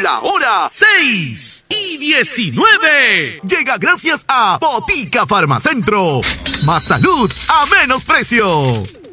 La hora 6:19. Llega gracias a Botica Farmacentro. Más salud a menos precio.